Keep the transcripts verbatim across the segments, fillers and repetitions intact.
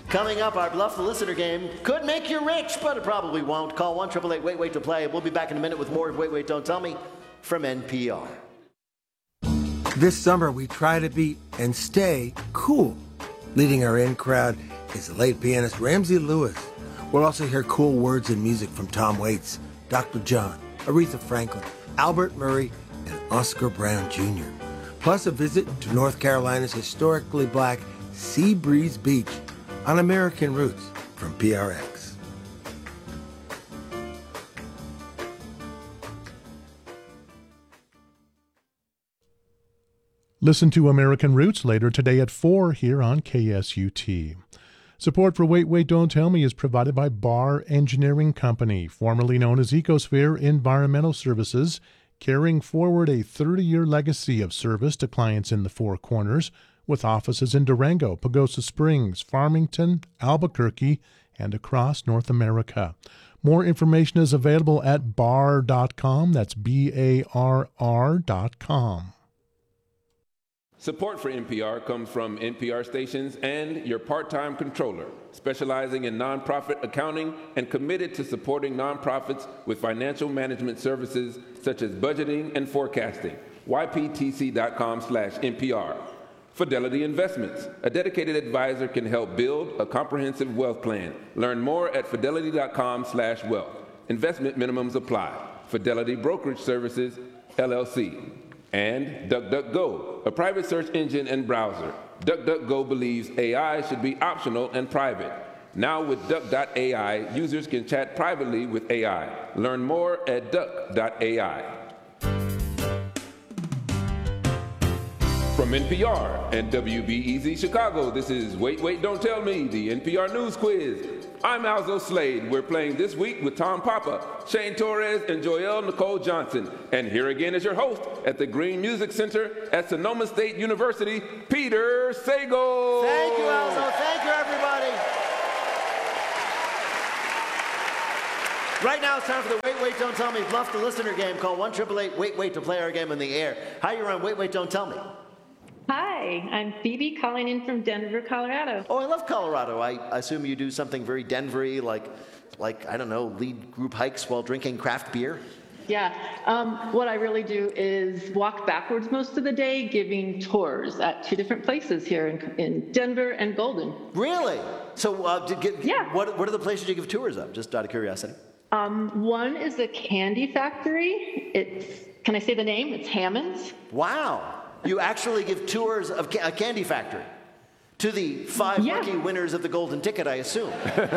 Coming up, our Bluff the Listener game could make you rich, but it probably won't. Call one eight eight eight wait wait to play. We'll be back in a minute with more of Wait, Wait, Don't Tell Me from N P R. This summer, we try to be and stay cool. Leading our in crowd is the late pianist Ramsey Lewis. We'll also hear cool words and music from Tom Waits, Doctor John, Aretha Franklin, Albert Murray, and Oscar Brown Junior Plus a visit to North Carolina's historically black Sea Breeze Beach on American Roots from P R X. Listen to American Roots later today at four here on K S U T. Support for Wait, Wait, Don't Tell Me is provided by Barr Engineering Company, formerly known as Ecosphere Environmental Services, carrying forward a thirty-year legacy of service to clients in the Four Corners, with offices in Durango, Pagosa Springs, Farmington, Albuquerque, and across North America. More information is available at barr dot com. That's B A R R dot com. Support for N P R comes from N P R stations and your part-time controller, specializing in nonprofit accounting and committed to supporting nonprofits with financial management services such as budgeting and forecasting. Y P T C dot com slash N P R. Fidelity Investments. A dedicated advisor can help build a comprehensive wealth plan. Learn more at fidelity dot com slash wealth. Investment minimums apply. Fidelity Brokerage Services, L L C. And DuckDuckGo, a private search engine and browser. DuckDuckGo believes A I should be optional and private. Now with Duck dot A I, users can chat privately with A I. Learn more at Duck dot A I. From N P R and W B E Z Chicago, this is Wait, Wait, Don't Tell Me, the N P R News Quiz. I'm Alzo Slade. We're playing this week with Tom Papa, Shane Torres, and Joelle Nicole Johnson. And here again is your host at the Green Music Center at Sonoma State University, Peter Sagal. Thank you, Alzo. Thank you, everybody. Right now it's time for the Wait, Wait, Don't Tell Me Bluff the Listener game. Call one eight eight eight wait wait to play our game in the air. Hi, you're on Wait, Wait, Don't Tell Me. Hi, I'm Phoebe calling in from Denver, Colorado. Oh, I love Colorado. I assume you do something very Denver-y, like, like, I don't know, lead group hikes while drinking craft beer? Yeah, um, what I really do is walk backwards most of the day, giving tours at two different places here in, in Denver and Golden. Really? So uh, to get, yeah. what, what are the places you give tours of, just out of curiosity? Um, one is a candy factory. It's, can I say the name? It's Hammond's. Wow. You actually give tours of a candy factory to the five yeah. lucky winners of the golden ticket, I assume.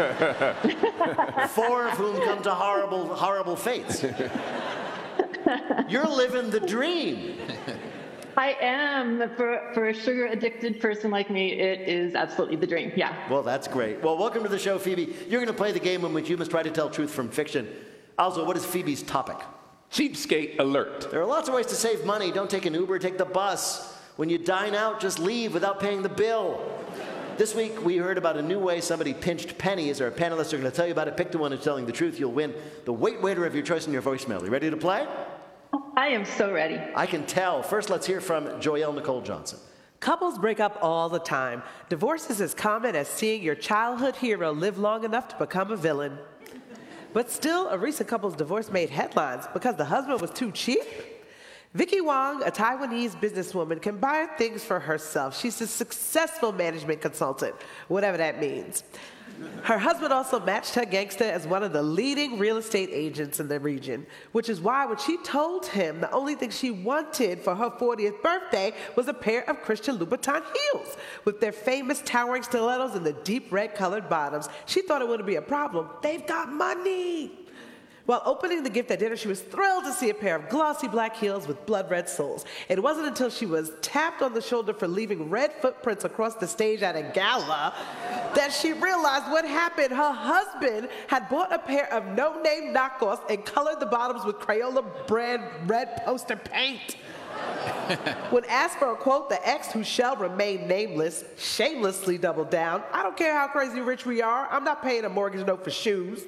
Four of whom come to horrible, horrible fates. You're living the dream. I am. For, for a sugar-addicted person like me, it is absolutely the dream, yeah. Well, that's great. Well, welcome to the show, Phoebe. You're going to play the game in which you must try to tell truth from fiction. Also, what is Phoebe's topic? Cheapskate alert. There are lots of ways to save money. Don't take an Uber, take the bus. When you dine out, just leave without paying the bill. This week, we heard about a new way somebody pinched pennies. Our panelists are going to tell you about it. Pick the one who's telling the truth. You'll win the Wait Waiter of your choice in your voicemail. You ready to play? I am so ready. I can tell. First, let's hear from Joelle Nicole Johnson. Couples break up all the time. Divorce is as common as seeing your childhood hero live long enough to become a villain. But still, a recent couple's divorce made headlines because the husband was too cheap. Vicky Wong, a Taiwanese businesswoman, can buy things for herself. She's a successful management consultant, whatever that means. Her husband also matched her gangster as one of the leading real estate agents in the region, which is why when she told him the only thing she wanted for her fortieth birthday was a pair of Christian Louboutin heels with their famous towering stilettos and the deep red colored bottoms, she thought it wouldn't be a problem. They've got money. While opening the gift at dinner, she was thrilled to see a pair of glossy black heels with blood-red soles. It wasn't until she was tapped on the shoulder for leaving red footprints across the stage at a gala that she realized what happened. Her husband had bought a pair of no-name knockoffs and colored the bottoms with Crayola brand red poster paint. When asked for a quote, the ex, who shall remain nameless, shamelessly doubled down. "I don't care how crazy rich we are. I'm not paying a mortgage note for shoes."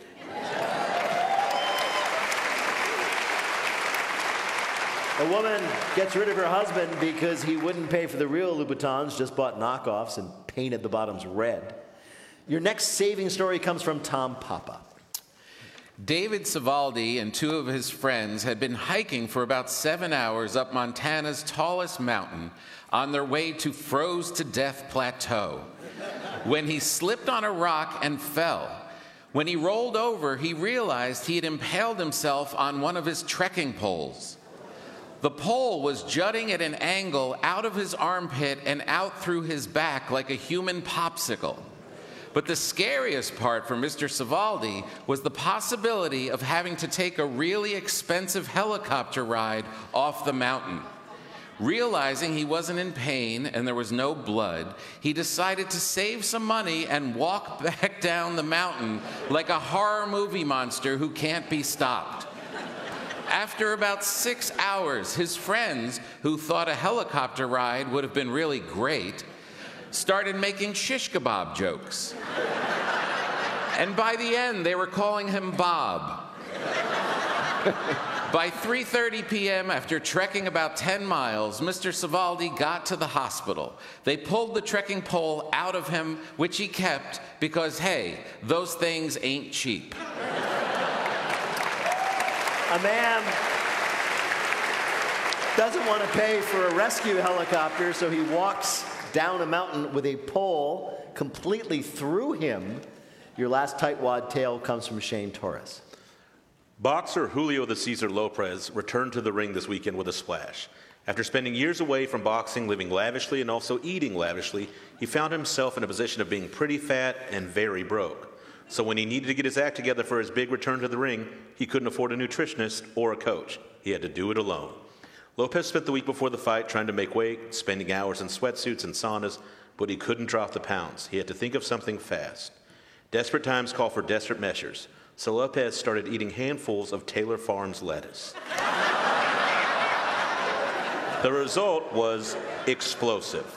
A woman gets rid of her husband because he wouldn't pay for the real Louboutins, just bought knockoffs and painted the bottoms red. Your next saving story comes from Tom Papa. David Savaldi and two of his friends had been hiking for about seven hours up Montana's tallest mountain on their way to froze-to-death plateau when he slipped on a rock and fell. When he rolled over, he realized he had impaled himself on one of his trekking poles. The pole was jutting at an angle out of his armpit and out through his back like a human popsicle. But the scariest part for Mister Savaldi was the possibility of having to take a really expensive helicopter ride off the mountain. Realizing he wasn't in pain and there was no blood, he decided to save some money and walk back down the mountain like a horror movie monster who can't be stopped. After about six hours, his friends, who thought a helicopter ride would have been really great, started making shish kebab jokes. And by the end, they were calling him Bob. By three thirty p.m., after trekking about ten miles, Mister Savaldi got to the hospital. They pulled the trekking pole out of him, which he kept because, hey, those things ain't cheap. A man doesn't want to pay for a rescue helicopter, so he walks down a mountain with a pole completely through him. Your last tightwad tale comes from Shane Torres. Boxer Julio the Cesar Lopez returned to the ring this weekend with a splash. After spending years away from boxing, living lavishly and also eating lavishly, he found himself in a position of being pretty fat and very broke. So when he needed to get his act together for his big return to the ring, he couldn't afford a nutritionist or a coach. He had to do it alone. Lopez spent the week before the fight trying to make weight, spending hours in sweatsuits and saunas, but he couldn't drop the pounds. He had to think of something fast. Desperate times call for desperate measures, so Lopez started eating handfuls of Taylor Farms lettuce. The result was explosive.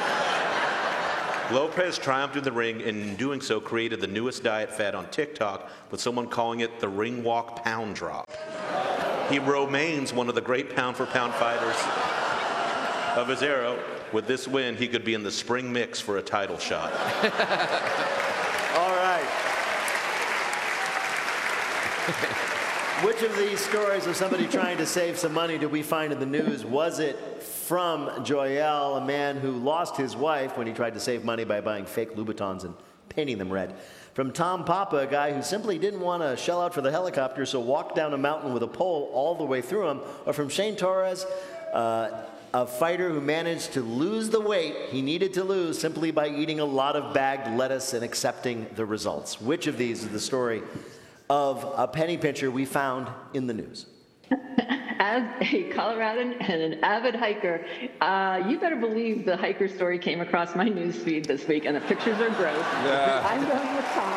Lopez triumphed in the ring, and in doing so created the newest diet fad on TikTok, with someone calling it the ring walk pound drop. He remains one of the great pound-for-pound fighters of his era. With this win, he could be in the spring mix for a title shot. All right. Which of these stories of somebody trying to save some money did we find in the news? Was it from Joyelle, a man who lost his wife when he tried to save money by buying fake Louboutins and painting them red? From Tom Papa, a guy who simply didn't want to shell out for the helicopter, so walked down a mountain with a pole all the way through him? Or from Shane Torres, uh, a fighter who managed to lose the weight he needed to lose simply by eating a lot of bagged lettuce and accepting the results? Which of these is the story of a penny pincher we found in the news? As a Coloradan and an avid hiker, uh, you better believe the hiker story came across my news feed this week, and the pictures are gross. Yeah. I'm going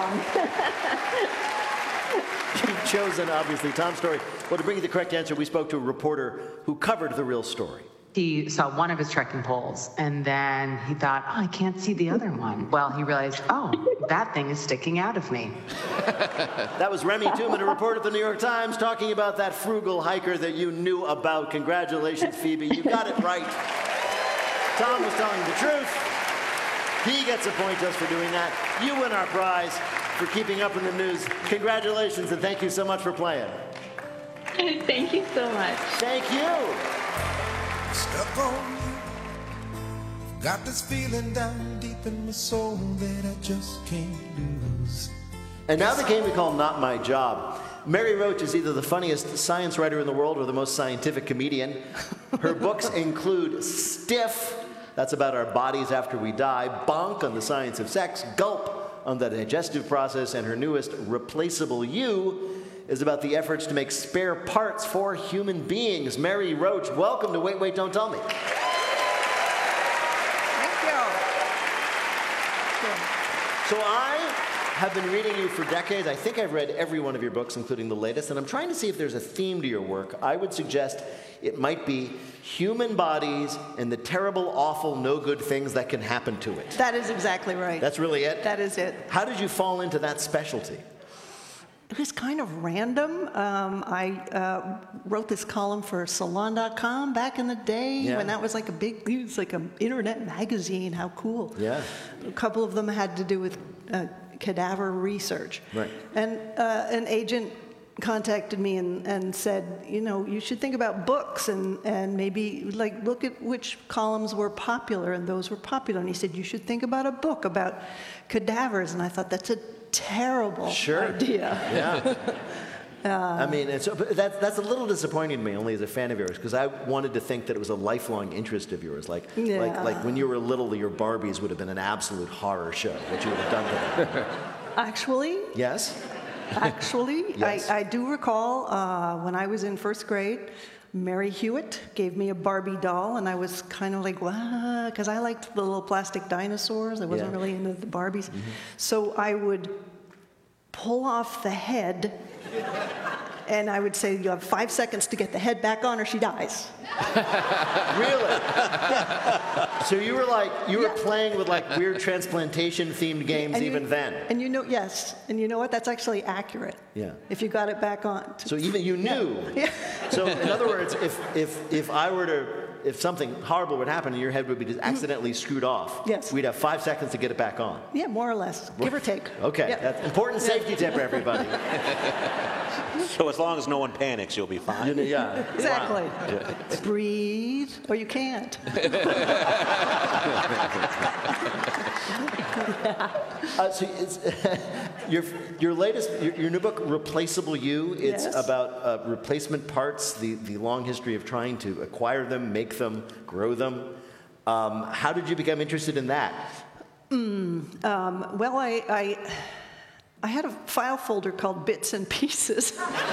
with Tom. You've chosen, obviously, Tom's story. Well, to bring you the correct answer, we spoke to a reporter who covered the real story. He saw one of his trekking poles, and then he thought, oh, I can't see the other one. Well, he realized, oh, that thing is sticking out of me. That was Remy Tooman, a reporter at the New York Times, talking about that frugal hiker that you knew about. Congratulations, Phoebe. You got it right. Tom was telling the truth. He gets a point just for doing that. You win our prize for keeping up in the news. Congratulations, and thank you so much for playing. Thank you so much. Thank you. Stuck on you. Got this feeling down deep in my soul that I just can't lose. And now the game we call Not My Job. Mary Roach is either the funniest science writer in the world or the most scientific comedian. Her books include Stiff, that's about our bodies after we die, Bonk on the science of sex, Gulp on the digestive process, and her newest, Replaceable You, is about the efforts to make spare parts for human beings. Mary Roach, welcome to Wait, Wait, Don't Tell Me. Thank you. So I have been reading you for decades. I think I've read every one of your books, including the latest, and I'm trying to see if there's a theme to your work. I would suggest it might be human bodies and the terrible, awful, no good things that can happen to it. That is exactly right. That's really it? That is it. How did you fall into that specialty? It was kind of random. Um, I uh, wrote this column for Salon dot com back in the day Yeah. when that was like a big, it was like an internet magazine. How cool. Yeah. A couple of them had to do with uh, cadaver research. Right. And uh, an agent contacted me and, and said, you know, you should think about books and, and maybe like look at which columns were popular, and those were popular. And he said, you should think about a book about cadavers. And I thought, that's a terrible sure. idea. Yeah. Uh, I mean, it's, that, that's a little disappointing to me, only as a fan of yours, because I wanted to think that it was a lifelong interest of yours. Like, yeah. like, like when you were little, your Barbies would have been an absolute horror show, what you would have done to them. Actually, Yes? actually, Yes. I, I do recall uh, when I was in first grade, Mary Hewitt gave me a Barbie doll, and I was kind of like, wow, because I liked the little plastic dinosaurs. I wasn't Yeah. really into the Barbies. Mm-hmm. So I would pull off the head, and I would say, you have five seconds to get the head back on or she dies. Really? So you were like, you were Yeah. playing with like weird transplantation-themed games And you- even then. And you know, yes, and you know what? That's actually accurate. Yeah. If you got it back on. So even you knew. Yeah. So in other words, if, if, if I were to, if something horrible would happen and your head would be just accidentally screwed off, Yes. we'd have five seconds to get it back on. Yeah, more or less, give or take. Okay, Yeah. that's important safety tip for everybody. So as long as no one panics, you'll be fine. Yeah. Exactly. Wow. Breathe, or you can't. Uh, so it's, your your latest your, your new book, Replaceable You. It's Yes. about uh, replacement parts, the the long history of trying to acquire them, make them, grow them. Um, how did you become interested in that? Mm, um, well, I, I I had a file folder called Bits and Pieces.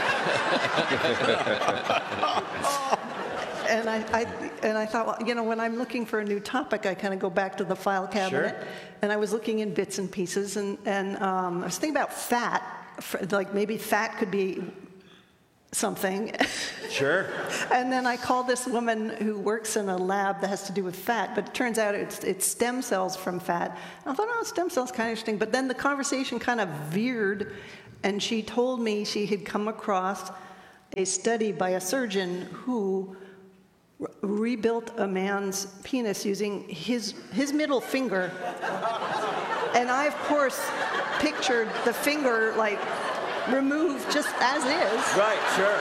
And I, I and I thought, well, you know, when I'm looking for a new topic, I kind of go back to the file cabinet. Sure. And I was looking in bits and pieces, and and um, I was thinking about fat, for, like maybe fat could be something. Sure. And then I called this woman who works in a lab that has to do with fat, but it turns out it's, it's stem cells from fat. And I thought, oh, stem cells kind of interesting. But then the conversation kind of veered, and she told me she had come across a study by a surgeon who re- rebuilt a man's penis using his his middle finger. And I, of course, pictured the finger like removed just as is. Right. Sure.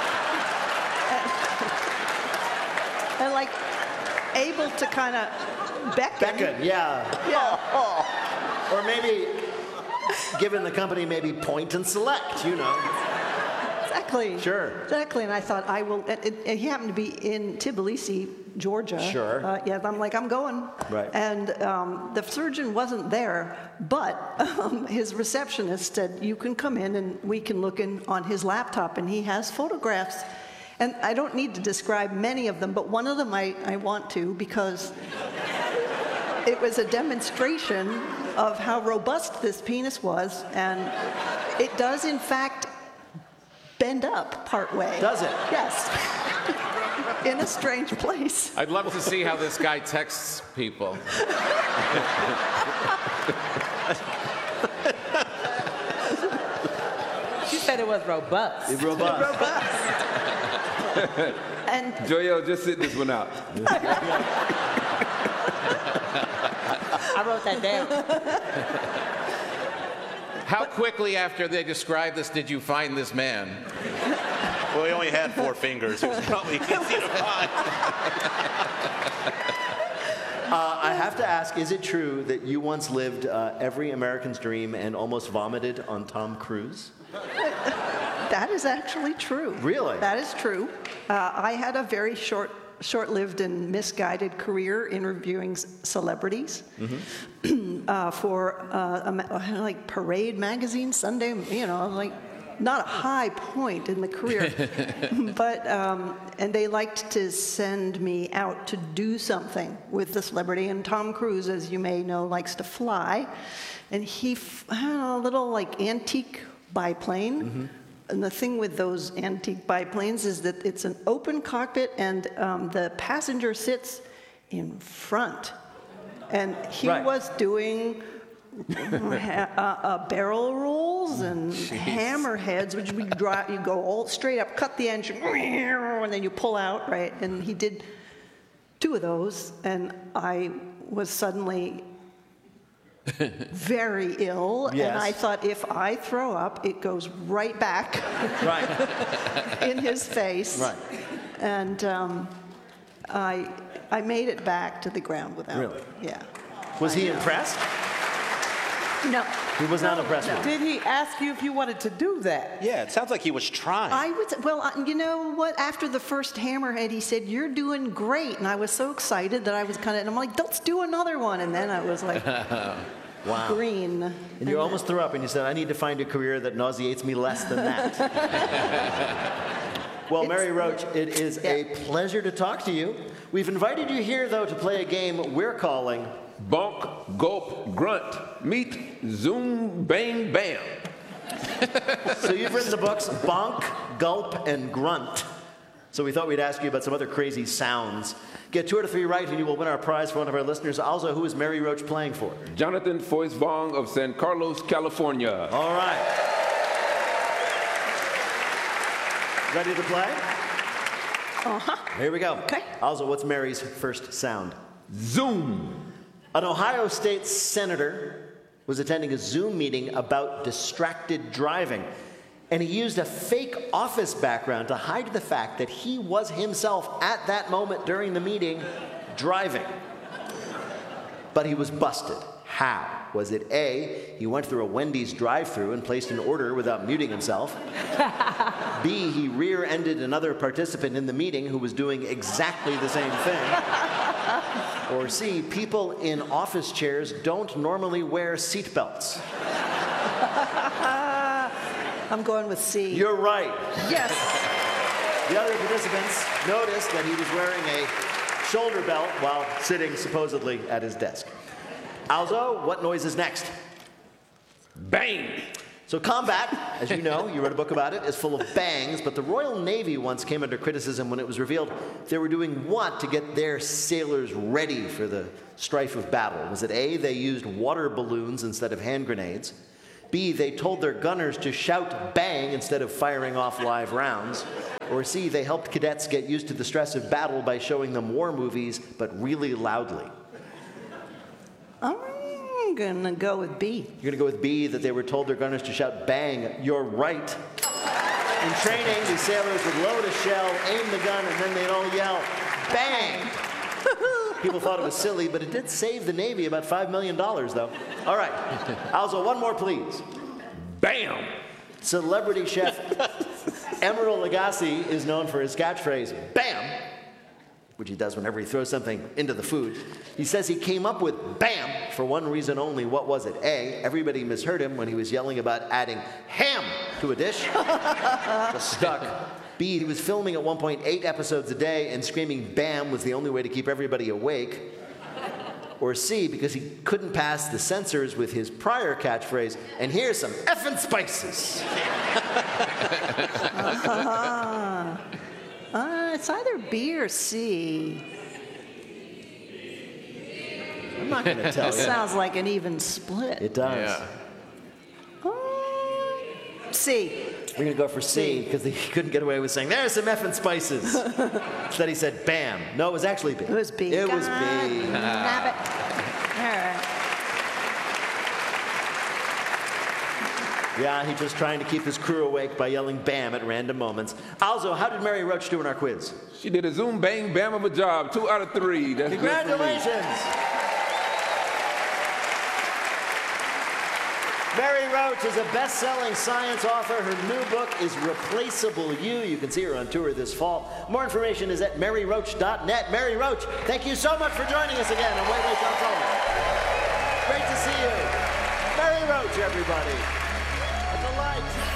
And like able to kind of beckon. Beckon. Yeah. Yeah. Or maybe, given the company, maybe point and select. You know. Exactly. Sure. Exactly. And I thought I will. And, and, and he happened to be in Tbilisi, Georgia. Sure. Uh, yeah. I'm like, I'm going. Right. And um, the surgeon wasn't there, but um, his receptionist said, "You can come in and we can look in on his laptop, and he has photographs." And I don't need to describe many of them, but one of them I, I want to, because it was a demonstration of how robust this penis was, and it does, in fact, bend up partway. Does it? Yes. In a strange place. I'd love to see how this guy texts people. She said it was robust. It's robust. Robust. And Joel, just sit this one out. I wrote that down. How quickly after they described this did you find this man? Well, he only had four fingers. It was probably easy to find. Uh, I have to ask, is it true that you once lived uh, every American's dream and almost vomited on Tom Cruise? that is actually true. Really? That is true. Uh, I had a very short, short-lived and misguided career interviewing s- celebrities Mm-hmm. uh, for uh, a ma- like Parade magazine, Sunday. You know, like not a high point in the career, but um, and they liked to send me out to do something with the celebrity. And Tom Cruise, as you may know, likes to fly, and he f- had a little like antique biplane. Mm-hmm. And the thing with those antique biplanes is that it's an open cockpit, and um, the passenger sits in front. And he Right. was doing ha- uh, uh, barrel rolls and hammerheads, which we drive, you go all straight up, cut the engine, and then you pull out, right? And he did two of those, and I was suddenly very ill, Yes. and I thought if I throw up, it goes right back Right. in his face. Right. And um, I, I made it back to the ground without. Really? Yeah. Was I he know. impressed? No. He was not impressed with you. Did he ask you if you wanted to do that? Yeah, it sounds like he was trying. I was, well, I- you know what? After the first hammerhead, he said, "You're doing great." And I was so excited that I was kind of, and I'm like, let's do another one. And then I was like, Wow. green. And you almost threw up and you said, I need to find a career that nauseates me less than that. Well, Mary Roach, it is a pleasure to talk to you. We've invited you here, though, to play a game we're calling Bonk, gulp, grunt, meet, zoom, bang, bam. So you've written the books Bonk, Gulp, and Grunt. So we thought we'd ask you about some other crazy sounds. Get two out of three right, and you will win our prize for one of our listeners. Also, who is Mary Roach playing for? Jonathan Foisvong of San Carlos, California. All right. Ready to play? Uh-huh. Here we go. Okay. Also, what's Mary's first sound? Zoom. An Ohio State senator was attending a Zoom meeting about distracted driving, and he used a fake office background to hide the fact that he was himself at that moment during the meeting driving. But he was busted. How? Was it A, he went through a Wendy's drive-thru and placed an order without muting himself? B, he rear-ended another participant in the meeting who was doing exactly the same thing? Or C, people in office chairs don't normally wear seatbelts? I'm going with C. You're right. Yes. The other participants noticed that he was wearing a shoulder belt while sitting supposedly at his desk. Alzo, what noise is next? Bang. So combat, as you know, you wrote a book about it, is full of bangs, but the Royal Navy once came under criticism when it was revealed they were doing what to get their sailors ready for the strife of battle? Was it A, they used water balloons instead of hand grenades? B, they told their gunners to shout bang instead of firing off live rounds? Or C, they helped cadets get used to the stress of battle by showing them war movies, but really loudly? I'm going to go with B. You're going to go with B, that they were told their gunners to shout bang. You're right. In training, the sailors would load a shell, aim the gun, and then they'd all yell, bang! People thought it was silly, but it did save the Navy about five million dollars, though. All right. Alzo, one more, please. Bam! Celebrity chef Emeril Lagasse is known for his catchphrase, bam, which he does whenever he throws something into the food. He says he came up with bam for one reason only. What was it? A, everybody misheard him when he was yelling about adding ham to a dish. Just stuck. B, he was filming at one point eight episodes a day, and screaming bam was the only way to keep everybody awake. Or C, because he couldn't pass the censors with his prior catchphrase, and here's some effing spices. uh, uh, it's either B or C. I'm not going to tell It you. sounds like an even split. It does. Yeah. Uh, C. We're going to go for C, because he couldn't get away with saying, there's some effing spices. Instead he said bam. No, it was actually B. It was B. It was God, B. Nab it. All right. Yeah, he's just trying to keep his crew awake by yelling bam at random moments. Alzo, how did Mary Roach do in our quiz? She did a zoom, bang, bam of a job. Two out of three. That's good for me. Congratulations! Mary Roach is a best-selling science author. Her new book is Replaceable You. You can see her on tour this fall. More information is at mary roach dot net. Mary Roach, thank you so much for joining us again on Wait, Wait, Don't Tell Me. Great to see you. Mary Roach, everybody. A delight.